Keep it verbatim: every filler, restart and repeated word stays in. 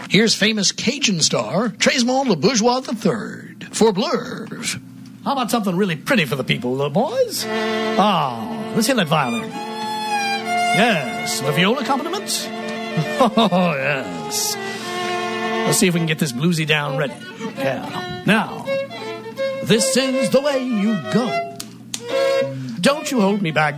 Here's famous Cajun star Trézemont Le Bourgeois the third for Blurs. How about something really pretty for the people, little boys? Ah, let's hear that violin. Yes, the viola accompaniment? Oh, yes. Let's see if we can get this bluesy down ready. Yeah. Now, this is the way you go. Don't you hold me back.